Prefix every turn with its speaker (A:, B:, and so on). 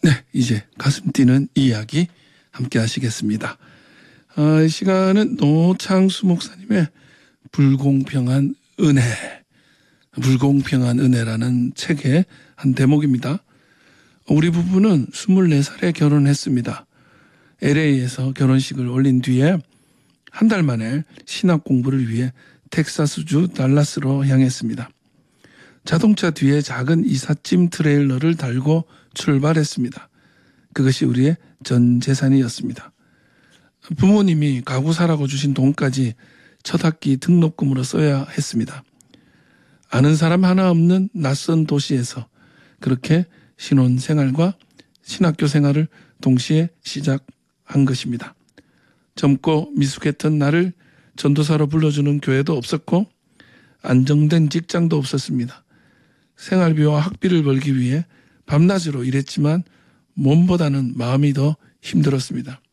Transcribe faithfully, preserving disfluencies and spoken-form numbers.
A: 네, 이제 가슴 뛰는 이야기 함께 하시겠습니다. 아, 이 시간은 노창수 목사님의 불공평한 은혜, 불공평한 은혜라는 책의 한 대목입니다. 우리 부부는 스물네 살에 결혼했습니다. 엘에이에서 결혼식을 올린 뒤에 한 달 만에 신학 공부를 위해 텍사스주 달라스로 향했습니다. 자동차 뒤에 작은 이삿짐 트레일러를 달고 출발했습니다. 그것이 우리의 전 재산이었습니다. 부모님이 가구 사라고 주신 돈까지 첫 학기 등록금으로 써야 했습니다. 아는 사람 하나 없는 낯선 도시에서 그렇게 신혼생활과 신학교 생활을 동시에 시작한 것입니다. 젊고 미숙했던 나를 전도사로 불러주는 교회도 없었고 안정된 직장도 없었습니다. 생활비와 학비를 벌기 위해 밤낮으로 일했지만 몸보다는 마음이 더 힘들었습니다.